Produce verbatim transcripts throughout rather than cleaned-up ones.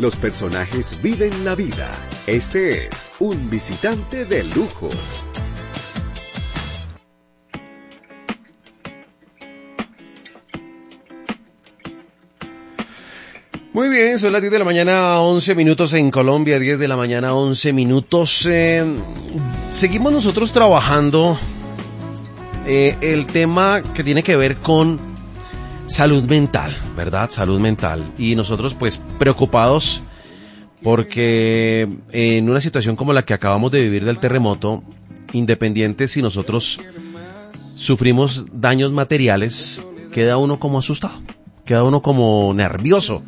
Los personajes viven la vida. Este es Un Visitante de Lujo. Muy bien, son las diez de la mañana, once minutos en Colombia, diez de la mañana, once minutos. Eh, seguimos nosotros trabajando eh, el tema que tiene que ver con salud mental, ¿verdad? Salud mental. Y nosotros pues preocupados porque en una situación como la que acabamos de vivir del terremoto, independiente si nosotros sufrimos daños materiales, queda uno como asustado, queda uno como nervioso.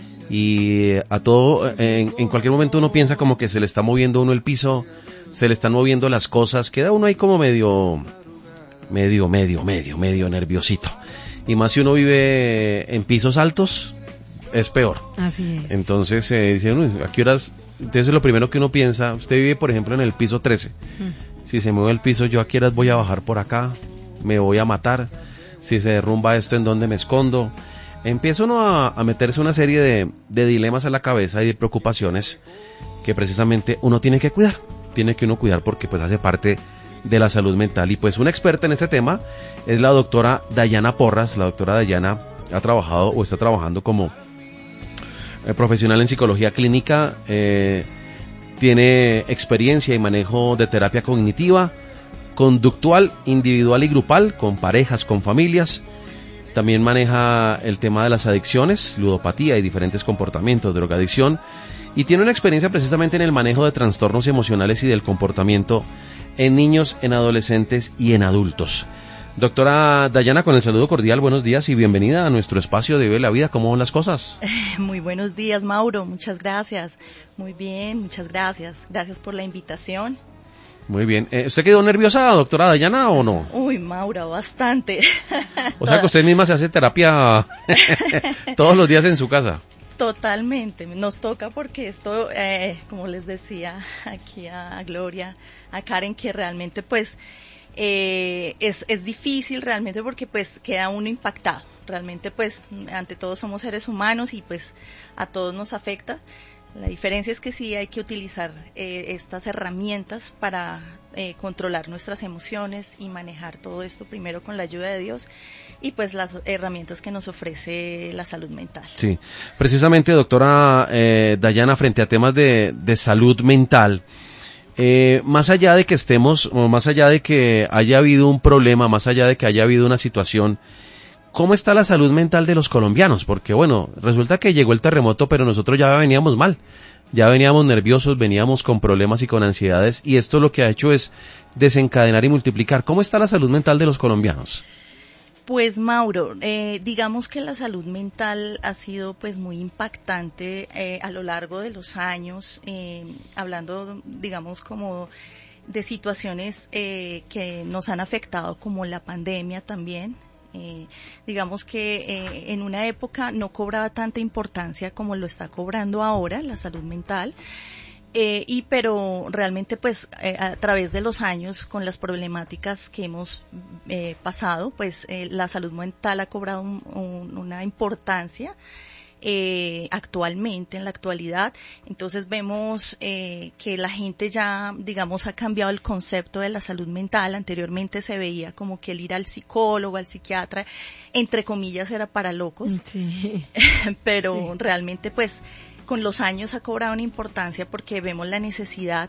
Y a todo, en, en cualquier momento uno piensa como que se le está moviendo uno el piso, se le están moviendo las cosas, queda uno ahí como medio, medio, medio, medio, medio nerviosito. Y más si uno vive en pisos altos, es peor. Así es. Entonces, eh, dice uno, ¿a qué horas? Entonces lo primero que uno piensa, usted vive por ejemplo en el piso trece, mm. si se mueve el piso, ¿yo a qué horas voy a bajar por acá? ¿Me voy a matar? Si se derrumba esto, ¿en dónde me escondo? Empieza uno a, a meterse una serie de, de dilemas a la cabeza y de preocupaciones que precisamente uno tiene que cuidar, tiene que uno cuidar porque pues hace parte de la salud mental. Y pues una experta en este tema es la doctora Dayana Porras. La doctora Dayana ha trabajado o está trabajando como eh, profesional en psicología clínica, eh, tiene experiencia y manejo de terapia cognitiva, conductual, individual y grupal, con parejas, con familias. También maneja el tema de las adicciones, ludopatía y diferentes comportamientos, drogadicción, y tiene una experiencia precisamente en el manejo de trastornos emocionales y del comportamiento en niños, en adolescentes y en adultos. Doctora Dayana, con el saludo cordial, buenos días y bienvenida a nuestro espacio de Vive la Vida. ¿Cómo van las cosas? Muy buenos días, Mauro, muchas gracias. Muy bien, muchas gracias. Gracias por la invitación. Muy bien. Eh, ¿Usted quedó nerviosa, doctora Dayana, o no? Uy, Maura, bastante. O sea que usted misma se hace terapia todos los días en su casa. Totalmente. Nos toca porque esto, eh, como les decía aquí a Gloria, a Karen, que realmente pues eh, es, es difícil realmente porque pues queda uno impactado. Realmente pues ante todo somos seres humanos y pues a todos nos afecta. La diferencia es que sí hay que utilizar eh, estas herramientas para eh, controlar nuestras emociones y manejar todo esto primero con la ayuda de Dios y pues las herramientas que nos ofrece la salud mental. Sí, precisamente doctora eh, Dayana, frente a temas de, de salud mental, eh, más allá de que estemos, o más allá de que haya habido un problema, más allá de que haya habido una situación, ¿cómo está la salud mental de los colombianos? Porque bueno, resulta que llegó el terremoto, pero nosotros ya veníamos mal, ya veníamos nerviosos, veníamos con problemas y con ansiedades, y esto lo que ha hecho es desencadenar y multiplicar. ¿Cómo está la salud mental de los colombianos? Pues Mauro, eh, digamos que la salud mental ha sido pues muy impactante eh, a lo largo de los años, eh, hablando digamos como de situaciones eh, que nos han afectado como la pandemia también. Eh, digamos que eh, en una época no cobraba tanta importancia como lo está cobrando ahora la salud mental, eh, y pero realmente pues eh, a través de los años con las problemáticas que hemos eh, pasado pues eh, la salud mental ha cobrado un, un, una importancia Eh, actualmente, en la actualidad. Entonces vemos eh, que la gente ya, digamos, ha cambiado el concepto de la salud mental. Anteriormente se veía como que el ir al psicólogo, al psiquiatra, entre comillas, era para locos. Sí. Pero sí. realmente, pues, con los años ha cobrado una importancia porque vemos la necesidad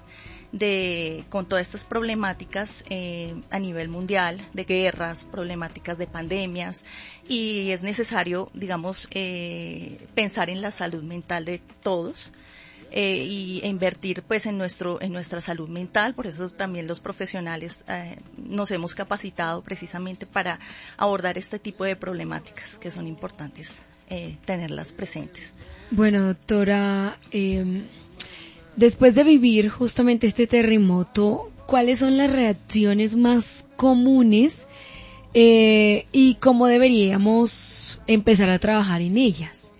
de, con todas estas problemáticas eh, a nivel mundial, de guerras, problemáticas de pandemias, y es necesario, digamos, eh, pensar en la salud mental de todos eh, y e invertir pues en nuestro en nuestra salud mental. Por eso también los profesionales eh, nos hemos capacitado precisamente para abordar este tipo de problemáticas que son importantes eh, tenerlas presentes. Bueno, doctora, eh, después de vivir justamente este terremoto, ¿cuáles son las reacciones más comunes eh, y cómo deberíamos empezar a trabajar en ellas?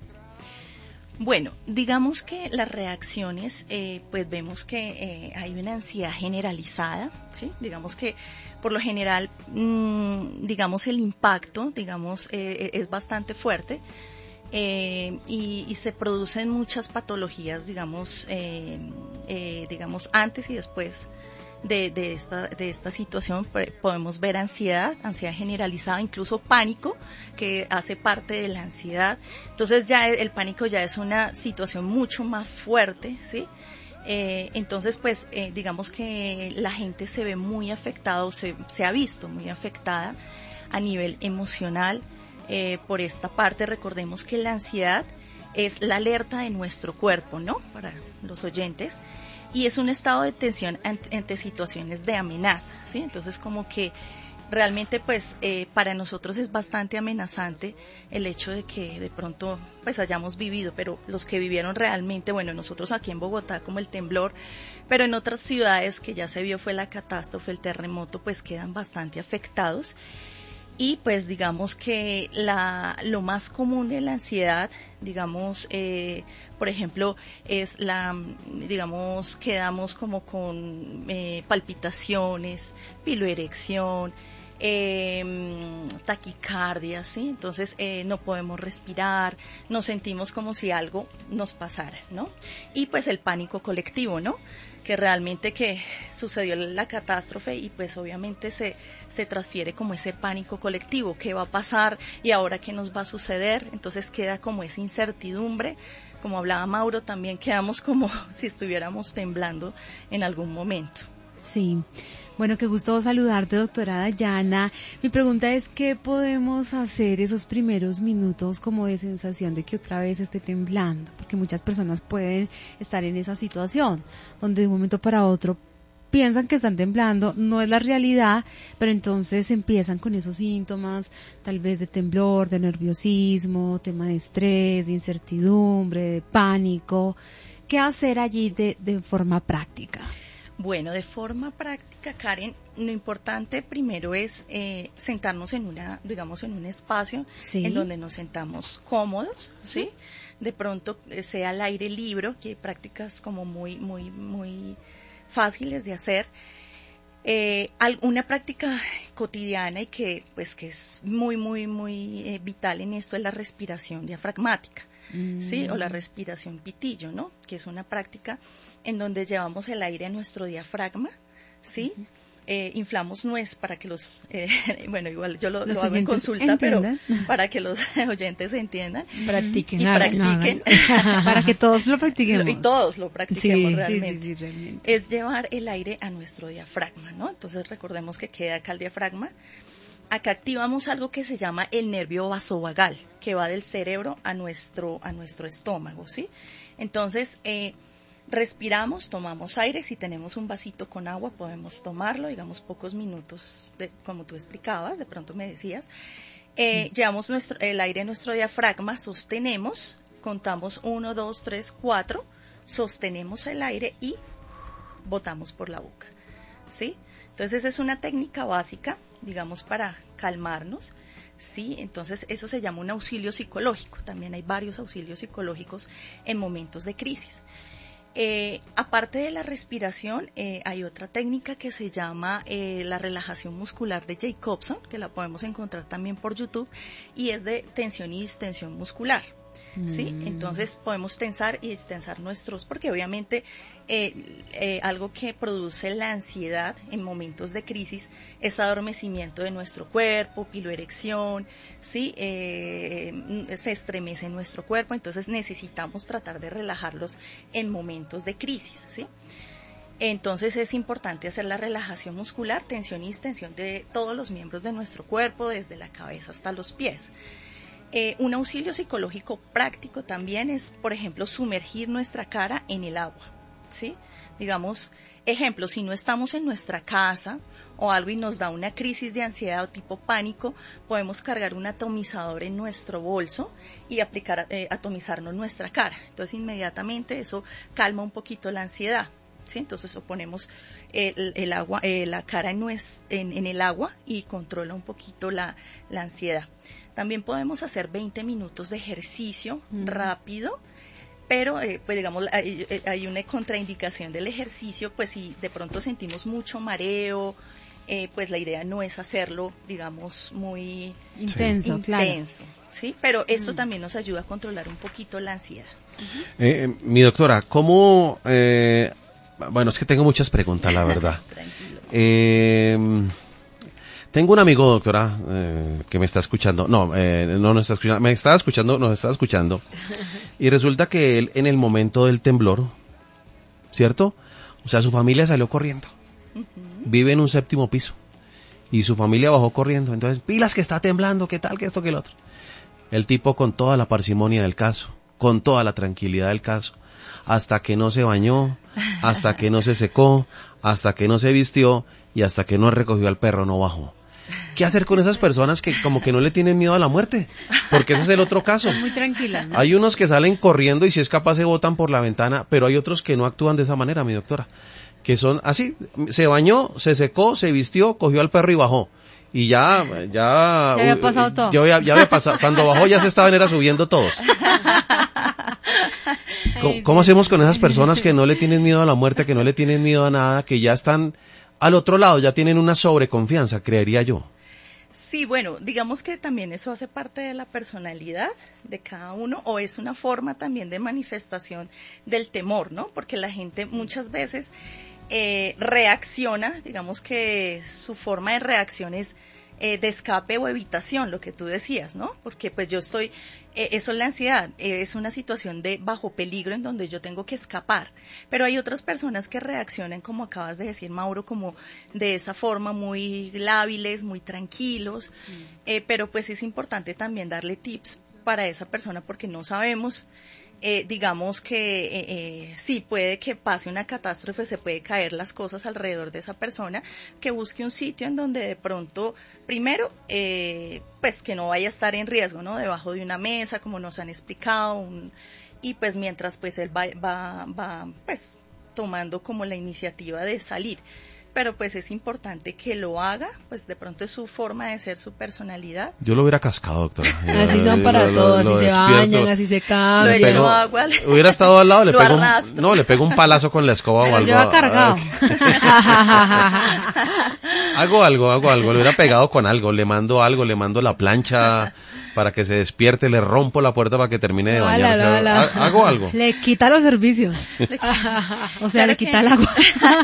Bueno, digamos que las reacciones, eh, pues vemos que eh, hay una ansiedad generalizada, ¿sí? Digamos que por lo general, mmm, digamos el impacto, digamos, eh, es bastante fuerte. eh, y, y se producen muchas patologías, digamos, eh, eh, digamos antes y después de, de, esta, de esta situación. Podemos ver ansiedad, ansiedad generalizada, incluso pánico, que hace parte de la ansiedad. Entonces ya el pánico ya es una situación mucho más fuerte, ¿sí? Eh, entonces, pues, eh, digamos que la gente se ve muy afectada, o se, se ha visto muy afectada a nivel emocional eh, por esta parte. Recordemos que la ansiedad es la alerta de nuestro cuerpo, ¿no? Para los oyentes. Y es un estado de tensión ante, ante situaciones de amenaza, ¿sí? Entonces, como que realmente, pues, eh, para nosotros es bastante amenazante el hecho de que de pronto, pues, hayamos vivido, pero los que vivieron realmente, bueno, nosotros aquí en Bogotá como el temblor, pero en otras ciudades que ya se vio fue la catástrofe, el terremoto, pues, quedan bastante afectados. Y pues digamos que la, lo más común de la ansiedad, digamos, eh, por ejemplo, es la, digamos, quedamos como con eh, palpitaciones, piloerección, eh, taquicardia, ¿sí? Entonces eh, no podemos respirar, nos sentimos como si algo nos pasara, ¿no? Y pues el pánico colectivo, ¿no? Que realmente que sucedió la catástrofe y pues obviamente se, se transfiere como ese pánico colectivo, ¿qué va a pasar y ahora qué nos va a suceder? Entonces queda como esa incertidumbre, como hablaba Mauro, también quedamos como si estuviéramos temblando en algún momento. Sí. Bueno, qué gusto saludarte, doctora Dayana. Mi pregunta es, ¿qué podemos hacer esos primeros minutos como de sensación de que otra vez esté temblando? Porque muchas personas pueden estar en esa situación, donde de un momento para otro piensan que están temblando, no es la realidad, pero entonces empiezan con esos síntomas, tal vez de temblor, de nerviosismo, tema de estrés, de incertidumbre, de pánico. ¿Qué hacer allí de, de forma práctica? Bueno, de forma práctica, Karen, lo importante primero es eh, sentarnos en una, digamos, en un espacio ¿sí? en donde nos sentamos cómodos, ¿sí? De pronto eh, sea al aire libre, que hay prácticas como muy, muy, muy fáciles de hacer. Eh, una práctica cotidiana y que, pues, que es muy, muy, muy eh, vital en esto es la respiración diafragmática. ¿Sí? O la respiración pitillo, ¿no? Que es una práctica en donde llevamos el aire a nuestro diafragma, ¿sí? Uh-huh. Eh, inflamos nuez para que los, eh, bueno, igual yo lo, lo hago en consulta, entiendan. Pero para que los oyentes entiendan. Practiquen. Y practiquen. No para que todos lo practiquemos. Y todos lo practiquemos sí, realmente. Sí, sí, sí, realmente. Es llevar el aire a nuestro diafragma, ¿no? Entonces recordemos que queda acá el diafragma. Acá activamos algo que se llama el nervio vasovagal, que va del cerebro a nuestro, a nuestro estómago, ¿sí? Entonces, eh, respiramos, tomamos aire, si tenemos un vasito con agua podemos tomarlo, digamos pocos minutos, de, como tú explicabas, de pronto me decías. Eh, mm. Llevamos nuestro, el aire a nuestro diafragma, sostenemos, contamos uno, dos, tres, cuatro, sostenemos el aire y botamos por la boca, ¿sí? Entonces es una técnica básica, digamos, para calmarnos, ¿sí? Entonces eso se llama un auxilio psicológico. También hay varios auxilios psicológicos en momentos de crisis. Eh, aparte de la respiración, eh, hay otra técnica que se llama eh, la relajación muscular de Jacobson, que la podemos encontrar también por YouTube, y es de tensión y distensión muscular. ¿Sí? Mm. Entonces podemos tensar y distensar nuestros, porque obviamente eh, eh, algo que produce la ansiedad en momentos de crisis es adormecimiento de nuestro cuerpo, piloerección, ¿sí? Eh, se estremece nuestro cuerpo, entonces necesitamos tratar de relajarlos en momentos de crisis, ¿sí? Entonces es importante hacer la relajación muscular, tensión y distensión de todos los miembros de nuestro cuerpo, desde la cabeza hasta los pies. Eh, un auxilio psicológico práctico también es, por ejemplo, sumergir nuestra cara en el agua, ¿sí? Digamos, ejemplo, si no estamos en nuestra casa o algo y nos da una crisis de ansiedad o tipo pánico, podemos cargar un atomizador en nuestro bolso y aplicar, eh, atomizarnos nuestra cara. Entonces, inmediatamente eso calma un poquito la ansiedad, ¿sí? Entonces, ponemos el, el agua, eh, la cara en, nues, en, en el agua y controla un poquito la, la ansiedad. También podemos hacer veinte minutos de ejercicio mm. rápido, pero eh, pues digamos hay, hay una contraindicación del ejercicio, pues si de pronto sentimos mucho mareo, eh, pues la idea no es hacerlo, digamos, muy intenso, intenso, claro. ¿sí? Pero esto mm. también nos ayuda a controlar un poquito la ansiedad. Uh-huh. eh, eh, mi doctora, ¿cómo...? Eh, bueno, es que tengo muchas preguntas, la verdad. Tranquilo. Eh, tengo un amigo, doctora, eh, que me está escuchando. No, eh, no nos está escuchando. Me estaba escuchando, nos estaba escuchando. Y resulta que él, en el momento del temblor, ¿cierto? O sea, su familia salió corriendo. Uh-huh. Vive en un séptimo piso. Y su familia bajó corriendo. Entonces, pilas que está temblando, qué tal, que esto, que el otro. El tipo con toda la parsimonia del caso, con toda la tranquilidad del caso, hasta que no se bañó, hasta que no se secó, hasta que no se vistió y hasta que no recogió al perro no bajó. ¿Qué hacer con esas personas que como que no le tienen miedo a la muerte? Porque ese es el otro caso. Muy tranquila, ¿no? Hay unos que salen corriendo y si es capaz se botan por la ventana, pero hay otros que no actúan de esa manera, mi doctora. Que son así, se bañó, se secó, se vistió, cogió al perro y bajó. Y ya, ya... Ya había pasado todo. Ya, ya había pasado, cuando bajó ya se estaban era subiendo todos. ¿Cómo, ¿Cómo hacemos con esas personas que no le tienen miedo a la muerte, que no le tienen miedo a nada, que ya están al otro lado, ya tienen una sobreconfianza, creería yo? Sí, bueno, digamos que también eso hace parte de la personalidad de cada uno, o es una forma también de manifestación del temor, ¿no? Porque la gente muchas veces eh, reacciona, digamos que su forma de reacción es eh, de escape o evitación, lo que tú decías, ¿no? Porque pues yo estoy, eh, eso es la ansiedad, eh, es una situación de bajo peligro en donde yo tengo que escapar, pero hay otras personas que reaccionan, como acabas de decir, Mauro, como de esa forma, muy lábiles, muy tranquilos, mm. eh, pero pues es importante también darle tips para esa persona porque no sabemos. Eh, digamos que eh, eh, sí, puede que pase una catástrofe, se puede caer las cosas alrededor de esa persona, que busque un sitio en donde de pronto, primero, eh, pues que no vaya a estar en riesgo, ¿no? Debajo de una mesa, como nos han explicado, un, y pues mientras pues él va, va, va pues tomando como la iniciativa de salir. Pero pues es importante que lo haga, pues de pronto es su forma de ser, su personalidad. Yo lo hubiera cascado, doctora. Así son para lo, todos, lo, así lo se bañan, así se cambian. Lo echo agua. Hubiera estado al lado, le pego un, no, le pego un palazo con la escoba o algo. Lleva cargado. hago algo, hago algo, le hubiera pegado con algo, le mando algo, le mando la plancha para que se despierte, le rompo la puerta para que termine de bañarse. Hola, hola. Hago algo. Le quita los servicios. O sea, claro le quita que... el agua.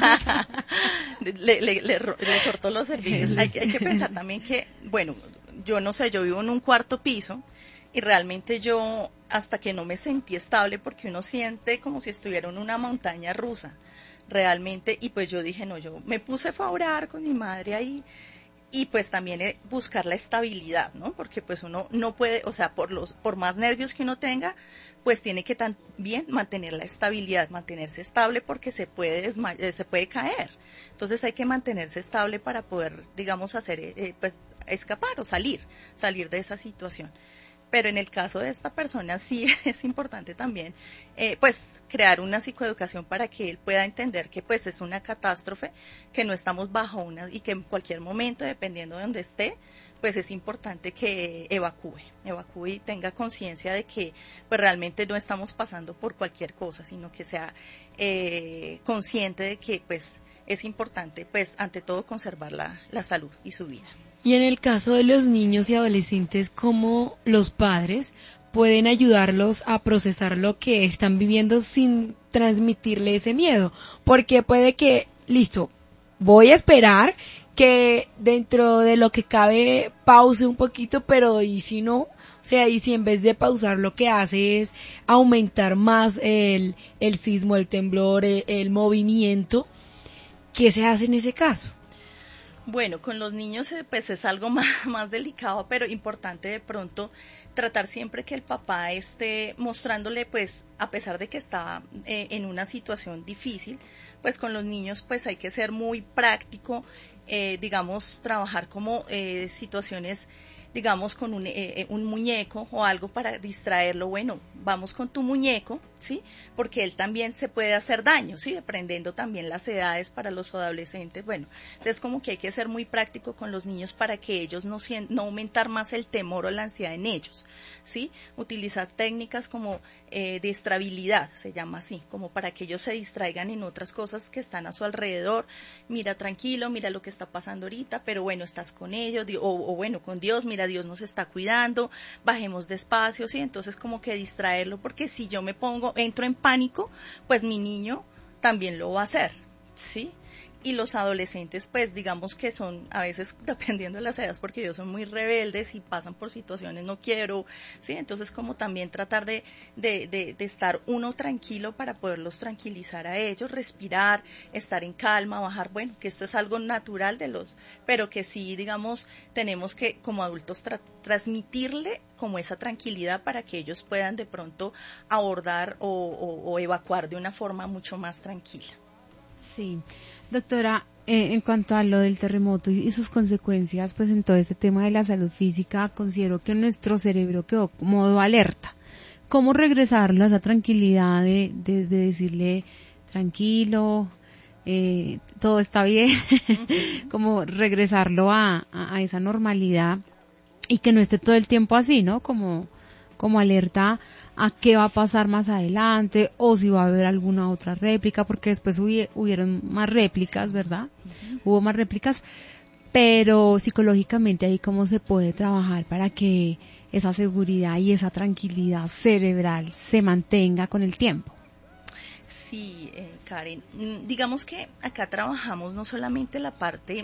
Le, le, le, le cortó los servicios. Hay, hay que pensar también que, bueno, yo no sé, yo vivo en un cuarto piso y realmente yo, hasta que no me sentí estable, porque uno siente como si estuviera en una montaña rusa, realmente, y pues yo dije, no, yo me puse a orar con mi madre ahí, y pues también buscar la estabilidad, ¿no? Porque pues uno no puede, o sea, por los, por más nervios que uno tenga, pues tiene que también mantener la estabilidad, mantenerse estable porque se puede desma- se puede caer. Entonces hay que mantenerse estable para poder, digamos, hacer, eh, pues escapar o salir, salir de esa situación. Pero en el caso de esta persona sí es importante también, eh, pues, crear una psicoeducación para que él pueda entender que, pues, es una catástrofe, que no estamos bajo una, y que en cualquier momento, dependiendo de donde esté, pues es importante que evacúe, evacúe y tenga conciencia de que, pues, realmente no estamos pasando por cualquier cosa, sino que sea eh, consciente de que, pues, es importante, pues, ante todo, conservar la, la salud y su vida. Y en el caso de los niños y adolescentes, ¿cómo los padres pueden ayudarlos a procesar lo que están viviendo sin transmitirle ese miedo? Porque puede que, listo, voy a esperar que dentro de lo que cabe pause un poquito, pero ¿y si no? O sea, y si en vez de pausar lo que hace es aumentar más el, el sismo, el temblor, el, el movimiento, ¿qué se hace en ese caso? Bueno, con los niños pues es algo más, más delicado, pero importante de pronto tratar siempre que el papá esté mostrándole, pues a pesar de que está eh, en una situación difícil, pues con los niños pues hay que ser muy práctico, eh, digamos, trabajar como eh, situaciones, digamos, con un, eh, un muñeco o algo para distraerlo. Bueno, vamos con tu muñeco, ¿sí? Porque él también se puede hacer daño, ¿sí? Aprendiendo también las edades para los adolescentes, bueno, entonces como que hay que ser muy práctico con los niños para que ellos no, no aumentar más el temor o la ansiedad en ellos, ¿sí? Utilizar técnicas como eh, de estabilidad, se llama así, como para que ellos se distraigan en otras cosas que están a su alrededor. Mira, tranquilo, mira lo que está pasando ahorita, pero bueno, estás con ellos, o, o bueno, con Dios, mira, Dios nos está cuidando, bajemos despacio, ¿sí? Entonces como que distraerlo, porque si yo me pongo, entro en pánico, pues mi niño también lo va a hacer, ¿sí? Y los adolescentes, pues digamos que son, a veces dependiendo de las edades, porque ellos son muy rebeldes y pasan por situaciones no quiero, ¿sí? Entonces como también tratar de, de, de, de estar uno tranquilo para poderlos tranquilizar a ellos, respirar, estar en calma, bajar, bueno, que esto es algo natural de los, pero que sí, digamos, tenemos que como adultos tra- transmitirle como esa tranquilidad para que ellos puedan de pronto abordar o, o, o evacuar de una forma mucho más tranquila. Sí. Doctora, eh, en cuanto a lo del terremoto y, y sus consecuencias, pues en todo este tema de la salud física, considero que nuestro cerebro quedó modo alerta. ¿Cómo regresarlo a esa tranquilidad de, de, de decirle, tranquilo, eh, todo está bien? Como regresarlo a, a, a esa normalidad y que no esté todo el tiempo así, ¿no? Como, como alerta a qué va a pasar más adelante o si va a haber alguna otra réplica, porque después hubi- hubieron más réplicas, ¿verdad? Uh-huh. Hubo más réplicas, pero psicológicamente ahí cómo se puede trabajar para que esa seguridad y esa tranquilidad cerebral se mantenga con el tiempo. Sí, eh, Karen, digamos que acá trabajamos no solamente la parte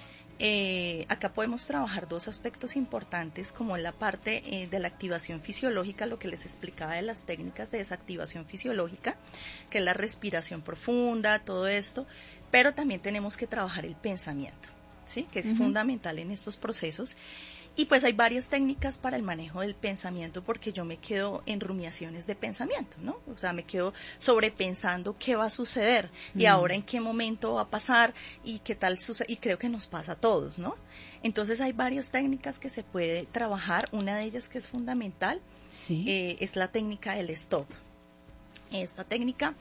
Eh, acá podemos trabajar dos aspectos importantes, como la parte eh, de la activación fisiológica, lo que les explicaba de las técnicas de desactivación fisiológica, que es la respiración profunda, todo esto, pero también tenemos que trabajar el pensamiento, ¿sí? Que es uh-huh. fundamental en estos procesos. Y pues hay varias técnicas para el manejo del pensamiento, porque yo me quedo en rumiaciones de pensamiento, ¿no? O sea, me quedo sobrepensando qué va a suceder mm. y ahora en qué momento va a pasar y qué tal sucede, y creo que nos pasa a todos, ¿no? Entonces hay varias técnicas que se puede trabajar, una de ellas que es fundamental, sí. eh, es la técnica del stop. Esta técnica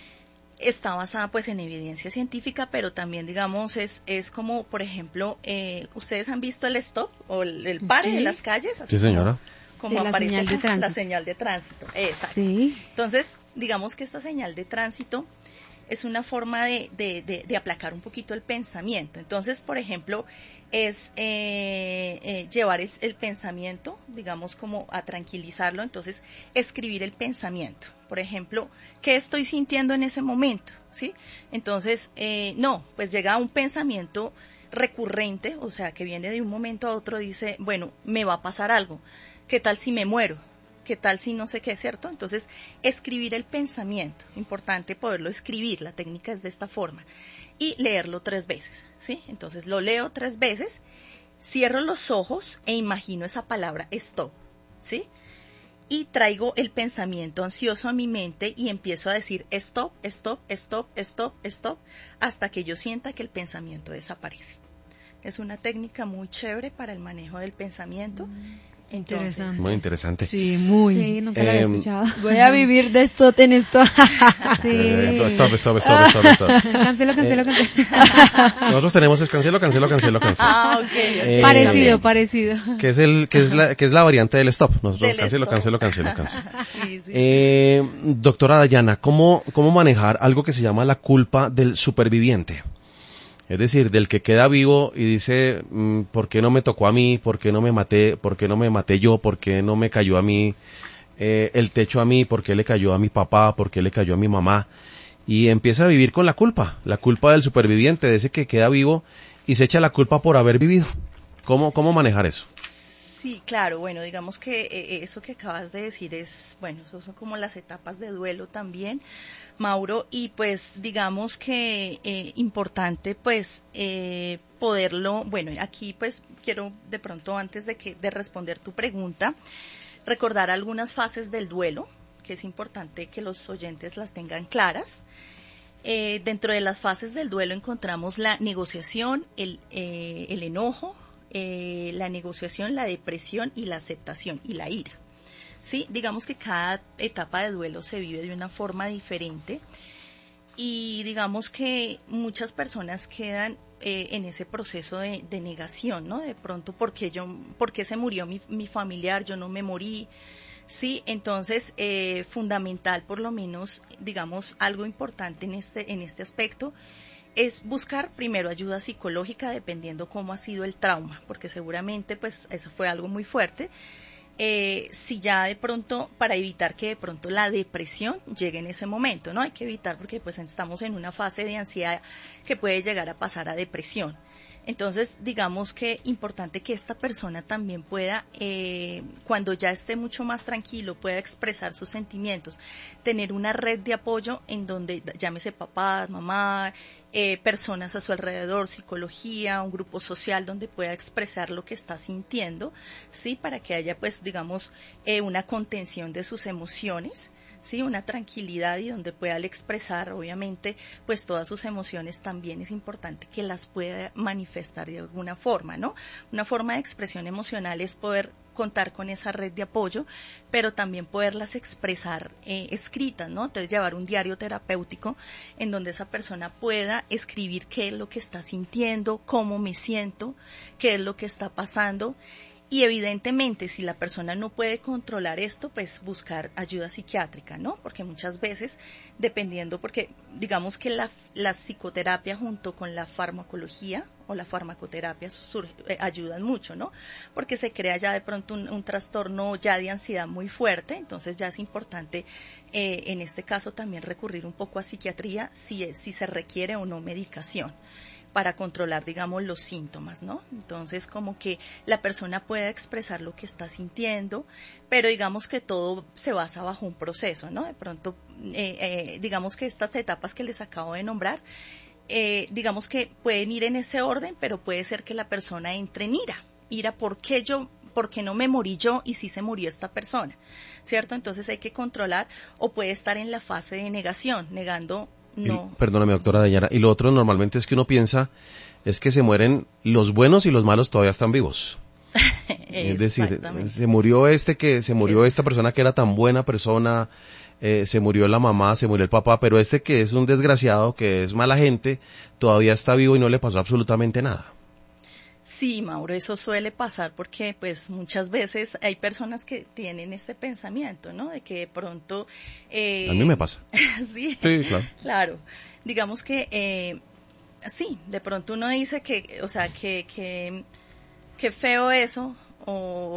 está basada pues en evidencia científica, pero también digamos es es como, por ejemplo, eh, ustedes han visto el stop o el, el pare sí. de las calles, así sí señora, como, como sí, aparece la señal de tránsito. La señal de tránsito, exacto. Sí. Entonces digamos que esta señal de tránsito es una forma de, de, de, de aplacar un poquito el pensamiento. Entonces, por ejemplo, es eh, eh, llevar el, el pensamiento, digamos, como a tranquilizarlo. Entonces, escribir el pensamiento. Por ejemplo, ¿qué estoy sintiendo en ese momento? ¿Sí? Entonces, eh, no, pues llega un pensamiento recurrente, o sea, que viene de un momento a otro, dice, bueno, me va a pasar algo. ¿Qué tal si me muero? ¿Qué tal si no sé qué, cierto? Entonces, escribir el pensamiento, importante poderlo escribir, la técnica es de esta forma, y leerlo tres veces, ¿sí? Entonces, lo leo tres veces, cierro los ojos e imagino esa palabra stop, ¿sí? Y traigo el pensamiento ansioso a mi mente y empiezo a decir stop, stop, stop, stop, stop, hasta que yo sienta que el pensamiento desaparece. Es una técnica muy chévere para el manejo del pensamiento. Entonces, interesante. Muy interesante. Sí, muy. Sí, nunca eh, lo había escuchado. Voy a vivir de esto en esto. Sí. Stop, stop, stop, stop, stop. Cancelo, cancelo, eh, cancelo. Nosotros tenemos es cancelo, cancelo, cancelo, cancelo. Ah, ok. okay. Eh, parecido, parecido. Que es el, que es la, que es la variante del stop. Nosotros del cancelo, stop. cancelo, cancelo, cancelo. Sí, sí, eh, sí. Doctora Dayana, ¿cómo, cómo manejar algo que se llama la culpa del superviviente? Es decir, del que queda vivo y dice, ¿por qué no me tocó a mí? ¿Por qué no me maté? ¿Por qué no me maté yo? ¿Por qué no me cayó a mí eh, el techo a mí? ¿Por qué le cayó a mi papá? ¿Por qué le cayó a mi mamá? Y empieza a vivir con la culpa, la culpa del superviviente, de ese que queda vivo y se echa la culpa por haber vivido. ¿Cómo, cómo manejar eso? Sí, claro, bueno, digamos que eh, eso que acabas de decir es, bueno, eso son como las etapas de duelo también, Mauro, y pues digamos que eh, importante pues eh, poderlo, bueno, aquí pues quiero de pronto antes de que de responder tu pregunta, recordar algunas fases del duelo, que es importante que los oyentes las tengan claras. Eh, dentro de las fases del duelo encontramos la negociación, el, eh, el enojo, eh, la negociación, la depresión y la aceptación y la ira. ¿sí? Digamos que cada etapa de duelo se vive de una forma diferente y digamos que muchas personas quedan eh, en ese proceso de, de negación, ¿no? De pronto, ¿por qué, yo, por qué se murió mi, mi familiar? Yo no me morí. Sí, entonces, eh, fundamental, por lo menos, digamos, algo importante en este, en este aspecto, es buscar primero ayuda psicológica dependiendo cómo ha sido el trauma, porque seguramente, pues, eso fue algo muy fuerte. Eh, si ya de pronto, para evitar que de pronto la depresión llegue en ese momento, ¿no? Hay que evitar porque, pues, estamos en una fase de ansiedad que puede llegar a pasar a depresión. Entonces, digamos que importante que esta persona también pueda, eh, cuando ya esté mucho más tranquilo, pueda expresar sus sentimientos, tener una red de apoyo en donde, llámese papá, mamá, eh, personas a su alrededor, psicología, un grupo social donde pueda expresar lo que está sintiendo, ¿sí? Para que haya, pues, digamos, eh, una contención de sus emociones. Sí, una tranquilidad y donde pueda expresar, obviamente, pues todas sus emociones también es importante que las pueda manifestar de alguna forma, ¿no? Una forma de expresión emocional es poder contar con esa red de apoyo, pero también poderlas expresar eh, escritas, ¿no? Entonces llevar un diario terapéutico en donde esa persona pueda escribir qué es lo que está sintiendo, cómo me siento, qué es lo que está pasando. Y evidentemente, si la persona no puede controlar esto, pues buscar ayuda psiquiátrica, ¿no? Porque muchas veces, dependiendo, porque digamos que la, la psicoterapia junto con la farmacología o la farmacoterapia surge, eh, ayudan mucho, ¿no? Porque se crea ya de pronto un, un trastorno ya de ansiedad muy fuerte, entonces ya es importante eh, en este caso también recurrir un poco a psiquiatría si, es, si se requiere o no medicación para controlar, digamos, los síntomas, ¿no? Entonces, como que la persona pueda expresar lo que está sintiendo, pero digamos que todo se basa bajo un proceso, ¿no? De pronto, eh, eh, digamos que estas etapas que les acabo de nombrar, eh, digamos que pueden ir en ese orden, pero puede ser que la persona entre en ira. Ira, ¿por qué yo, por qué no me morí yo y sí se murió esta persona? ¿Cierto? Entonces hay que controlar, o puede estar en la fase de negación, negando. No. Y, perdóname, doctora Dayana. Y lo otro normalmente es que uno piensa es que se mueren los buenos y los malos todavía están vivos. Es decir, se murió este que se murió esta persona que era tan buena persona, eh, se murió la mamá, se murió el papá, pero este que es un desgraciado, que es mala gente, todavía está vivo y no le pasó absolutamente nada. Sí, Mauro, eso suele pasar porque pues muchas veces hay personas que tienen este pensamiento, ¿no? De que de pronto... Eh, a mí me pasa. Sí, sí, claro. Claro. Digamos que, eh, sí, de pronto uno dice que, o sea, que, que, que feo eso, o,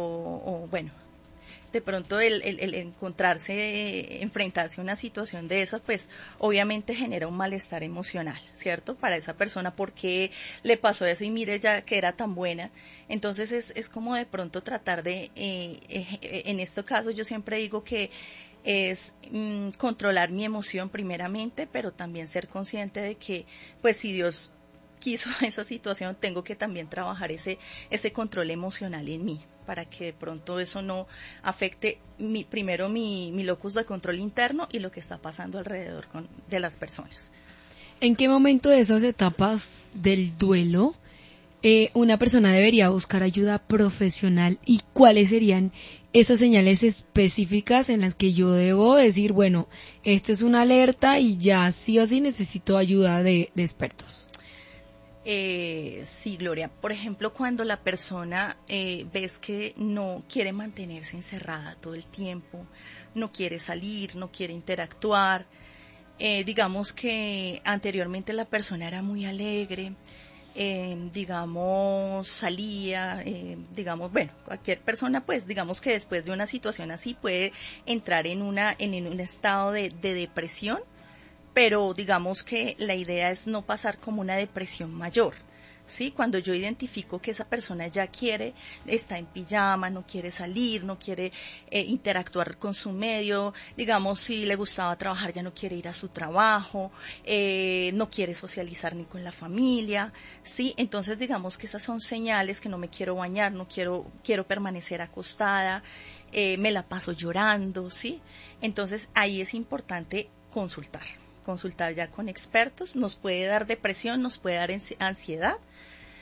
o bueno... de pronto el, el, el encontrarse, eh, enfrentarse a una situación de esas, pues obviamente genera un malestar emocional, ¿cierto? Para esa persona, ¿por qué le pasó eso? Y mire ya que era tan buena. Entonces es, es como de pronto tratar de, eh, eh, en este caso yo siempre digo que es mm, controlar mi emoción primeramente, pero también ser consciente de que, pues si Dios quiso esa situación, tengo que también trabajar ese, ese control emocional en mí, para que de pronto eso no afecte mi, primero mi, mi locus de control interno y lo que está pasando alrededor con, de las personas. ¿En qué momento de esas etapas del duelo eh, una persona debería buscar ayuda profesional y cuáles serían esas señales específicas en las que yo debo decir, bueno, esto es una alerta y ya sí o sí necesito ayuda de, de expertos? Eh, sí, Gloria. Por ejemplo, cuando la persona eh, ves que no quiere mantenerse encerrada todo el tiempo, no quiere salir, no quiere interactuar, eh, digamos que anteriormente la persona era muy alegre, eh, digamos, salía, eh, digamos, bueno, cualquier persona, pues, digamos que después de una situación así puede entrar en una en, en un estado de, de depresión, pero digamos que la idea es no pasar como una depresión mayor, ¿sí? Cuando yo identifico que esa persona ya quiere, está en pijama, no quiere salir, no quiere eh, interactuar con su medio, digamos, si le gustaba trabajar ya no quiere ir a su trabajo, eh, no quiere socializar ni con la familia, ¿sí? Entonces digamos que esas son señales que no me quiero bañar, no quiero, quiero permanecer acostada, eh, me la paso llorando, ¿sí? Entonces ahí es importante consultar. consultar ya con expertos, nos puede dar depresión, nos puede dar ansiedad,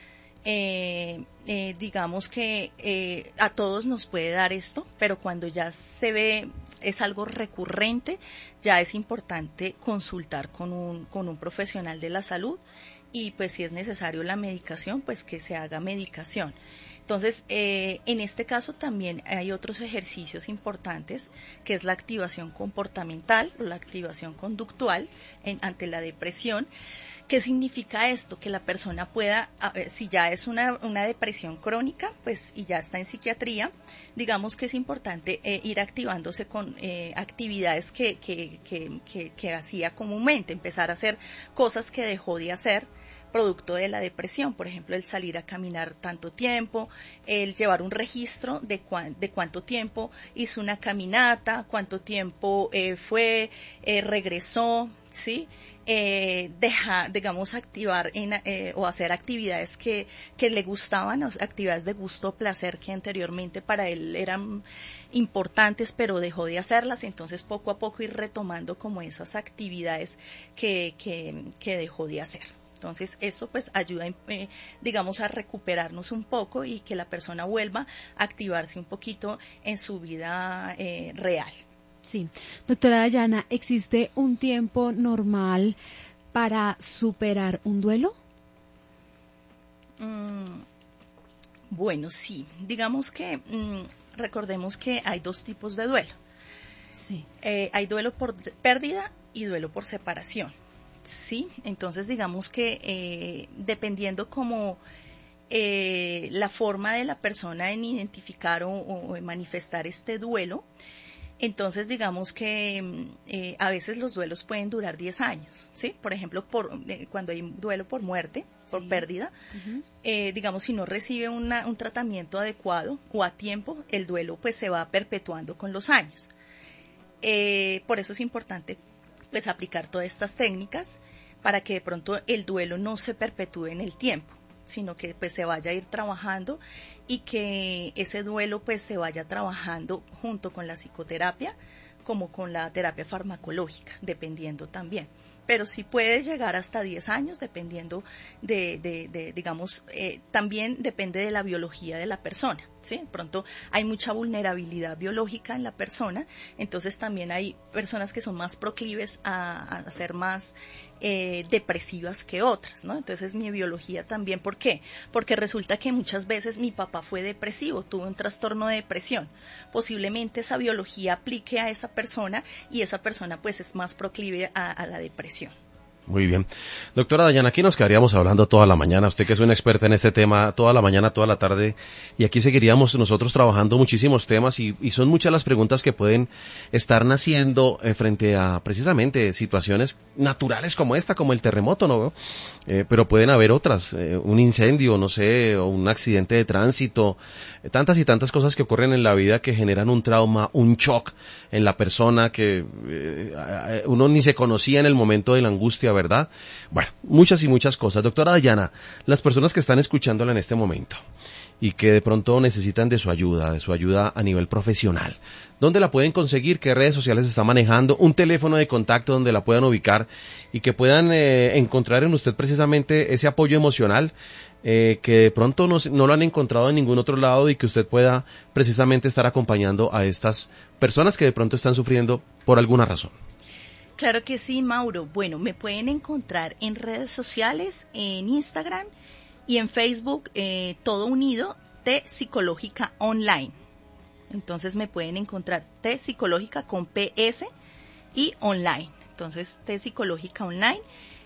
Eh, eh, digamos que eh, a todos nos puede dar esto, pero cuando ya se ve, es algo recurrente, ya es importante consultar con un, con un profesional de la salud y pues si es necesario la medicación, pues que se haga medicación. Entonces, eh, en este caso también hay otros ejercicios importantes, que es la activación comportamental o la activación conductual en, ante la depresión. ¿Qué significa esto? Que la persona pueda, a ver, si ya es una, una depresión crónica, pues y ya está en psiquiatría, digamos que es importante eh, ir activándose con eh, actividades que, que, que, que, que hacía comúnmente, empezar a hacer cosas que dejó de hacer producto de la depresión, por ejemplo, el salir a caminar tanto tiempo, el llevar un registro de, cuan, de cuánto tiempo hizo una caminata, cuánto tiempo eh, fue, eh, regresó, ¿sí? Eh, dejar, digamos, activar en, eh, o hacer actividades que, que le gustaban, actividades de gusto o placer que anteriormente para él eran importantes, pero dejó de hacerlas, entonces poco a poco ir retomando como esas actividades que, que, que dejó de hacer. Entonces, eso pues ayuda, eh, digamos, a recuperarnos un poco y que la persona vuelva a activarse un poquito en su vida eh, real. Sí. Doctora Dayana, ¿existe un tiempo normal para superar un duelo? Mm, bueno, sí. Digamos que, mm, recordemos que hay dos tipos de duelo. Sí. Eh, hay duelo por pérdida y duelo por separación. Sí, entonces digamos que eh, dependiendo como eh, la forma de la persona en identificar o, o en manifestar este duelo, entonces digamos que eh, a veces los duelos pueden durar diez años, ¿sí? Por ejemplo, por, eh, cuando hay duelo por muerte, por sí. pérdida, uh-huh. eh, digamos si no recibe una, un tratamiento adecuado o a tiempo, el duelo pues se va perpetuando con los años. Eh, por eso es importante pues aplicar todas estas técnicas para que de pronto el duelo no se perpetúe en el tiempo, sino que pues se vaya a ir trabajando y que ese duelo pues se vaya trabajando junto con la psicoterapia como con la terapia farmacológica, dependiendo también. Pero sí puede llegar hasta diez años, dependiendo de, de, de digamos, eh, también depende de la biología de la persona, ¿sí? De pronto hay mucha vulnerabilidad biológica en la persona, entonces también hay personas que son más proclives a, a ser más eh, depresivas que otras, ¿no? Entonces mi biología también, ¿por qué? Porque resulta que muchas veces mi papá fue depresivo, tuvo un trastorno de depresión, posiblemente esa biología aplique a esa persona y esa persona pues es más proclive a, a la depresión. Muy bien. Doctora Dayana, aquí nos quedaríamos hablando toda la mañana, usted que es una experta en este tema, toda la mañana, toda la tarde, y aquí seguiríamos nosotros trabajando muchísimos temas y, y son muchas las preguntas que pueden estar naciendo eh, frente a precisamente situaciones naturales como esta, como el terremoto, ¿no? Eh, pero pueden haber otras, eh, un incendio, no sé, o un accidente de tránsito, eh, tantas y tantas cosas que ocurren en la vida que generan un trauma, un shock en la persona que eh, uno ni se conocía en el momento de la angustia, ¿verdad? Bueno, muchas y muchas cosas. Doctora Dayana, las personas que están escuchándola en este momento y que de pronto necesitan de su ayuda, de su ayuda a nivel profesional, ¿dónde la pueden conseguir? ¿Qué redes sociales está manejando? ¿Un teléfono de contacto donde la puedan ubicar y que puedan eh, encontrar en usted precisamente ese apoyo emocional eh, que de pronto no, no lo han encontrado en ningún otro lado y que usted pueda precisamente estar acompañando a estas personas que de pronto están sufriendo por alguna razón? Claro que sí, Mauro. Bueno, me pueden encontrar en redes sociales, en Instagram y en Facebook, eh, todo unido, T Psicológica Online. Entonces me pueden encontrar T Psicológica con P S y online. Entonces T Psicológica Online,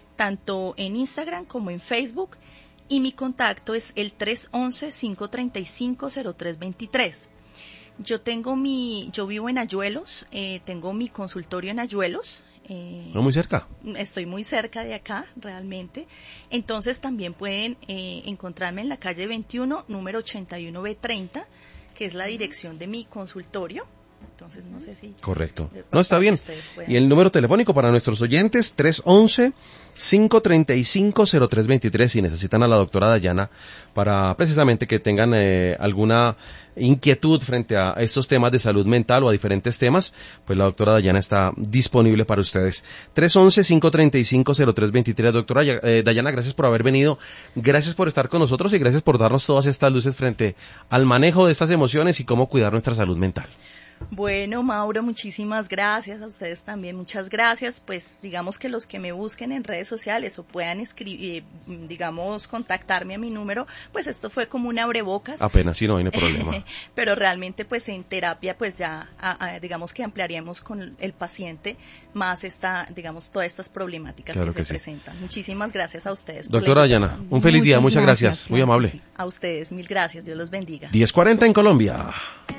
tanto en Instagram como en Facebook. Y mi contacto es el tres once, cinco treinta y cinco, cero tres veintitrés. Yo tengo mi, yo vivo en Ayuelos, eh, tengo mi consultorio en Ayuelos. Eh, ¿No muy cerca? Estoy muy cerca de acá, realmente. Entonces también pueden eh, encontrarme en la calle veintiuno, número ochenta y uno B treinta, que es la dirección de mi consultorio. Entonces no sé si... Correcto. No, está bien. Puedan... Y el número telefónico para nuestros oyentes, tres once, cinco treinta y cinco, cero tres veintitrés, si necesitan a la doctora Dayana para precisamente que tengan eh, alguna inquietud frente a estos temas de salud mental o a diferentes temas, pues la doctora Dayana está disponible para ustedes. tres once, cinco treinta y cinco, cero tres veintitrés. Doctora eh, Dayana, gracias por haber venido, gracias por estar con nosotros y gracias por darnos todas estas luces frente al manejo de estas emociones y cómo cuidar nuestra salud mental. Bueno, Mauro, muchísimas gracias, a ustedes también muchas gracias, pues digamos que los que me busquen en redes sociales o puedan escribir, digamos, contactarme a mi número, pues esto fue como un abrebocas. Apenas, sí, no hay no problema. Pero realmente pues en terapia pues ya, a, a, digamos que ampliaríamos con el paciente más esta, digamos, todas estas problemáticas claro que, que se sí. presentan. Muchísimas gracias a ustedes. Doctora Dayana, un feliz muchas día, muchas gracias, gracias. Muy amable. A ustedes, mil gracias, Dios los bendiga. diez cuarenta en Colombia.